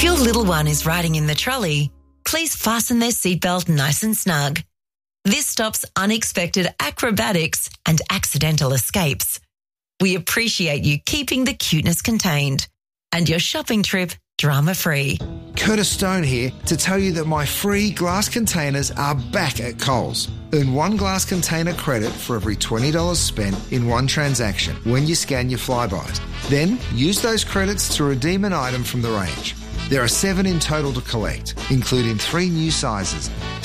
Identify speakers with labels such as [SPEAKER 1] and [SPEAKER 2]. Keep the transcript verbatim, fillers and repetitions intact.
[SPEAKER 1] If your little one is riding in the trolley, please fasten their seatbelt nice and snug. This stops unexpected acrobatics and accidental escapes. We appreciate you keeping the cuteness contained and your shopping trip drama-free.
[SPEAKER 2] Curtis Stone here to tell you that my free glass containers are back at Coles. Earn one glass container credit for every twenty dollars spent in one transaction when you scan your Flybys. Then use those credits to redeem an item from the range. There are seven in total to collect, including three new sizes.